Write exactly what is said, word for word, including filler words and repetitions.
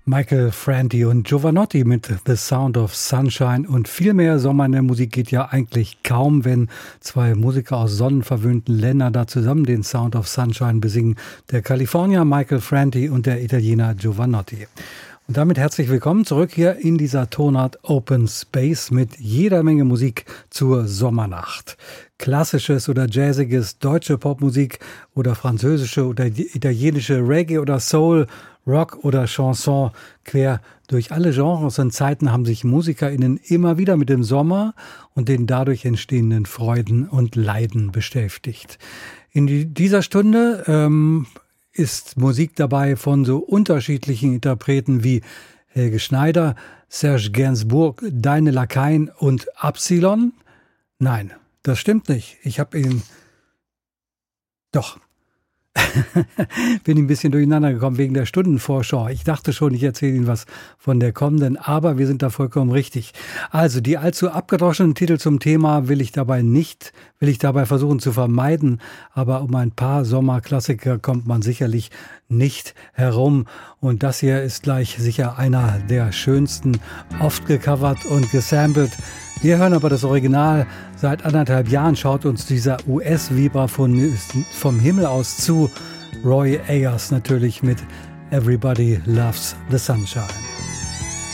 Michael Franti und Jovanotti mit The Sound of Sunshine, und viel mehr Sommer in der Musik geht ja eigentlich kaum, wenn zwei Musiker aus sonnenverwöhnten Ländern da zusammen den Sound of Sunshine besingen. Der Kalifornier Michael Franti und der Italiener Jovanotti. Und damit herzlich willkommen zurück hier in dieser Tonart Open Space mit jeder Menge Musik zur Sommernacht. Klassisches oder jazziges, deutsche Popmusik oder französische oder italienische Reggae oder Soul, Rock oder Chanson. Quer durch alle Genres und Zeiten haben sich MusikerInnen immer wieder mit dem Sommer und den dadurch entstehenden Freuden und Leiden beschäftigt. In die, dieser Stunde ähm, ist Musik dabei von so unterschiedlichen Interpreten wie Helge Schneider, Serge Gainsbourg, Deine Lakaien und Absilon. Nein, das stimmt nicht. Ich habe ihn... Doch. Bin ein bisschen durcheinander gekommen wegen der Stundenvorschau. Ich dachte schon, ich erzähle Ihnen was von der kommenden, aber wir sind da vollkommen richtig. Also die allzu abgedroschenen Titel zum Thema will ich dabei nicht, will ich dabei versuchen zu vermeiden, aber um ein paar Sommerklassiker kommt man sicherlich nicht herum, und das hier ist gleich sicher einer der schönsten, oft gecovert und gesampelt. Wir hören aber das Original. Seit anderthalb Jahren schaut uns dieser U S-Vibraphonist vom Himmel aus zu. Roy Ayers natürlich mit Everybody Loves the Sunshine.